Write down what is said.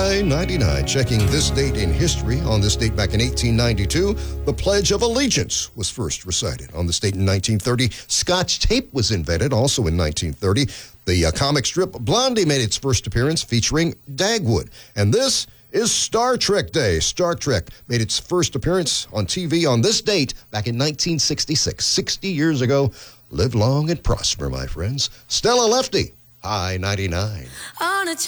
I-99, checking this date in history. On this date back in 1892, the Pledge of Allegiance was first recited. On this date in 1930, Scotch tape was invented, also in 1930. The comic strip Blondie made its first appearance featuring Dagwood. And this is Star Trek Day. Star Trek made its first appearance on TV on this date back in 1966, 60 years ago. Live long and prosper, my friends. Stella Lefty, I-99.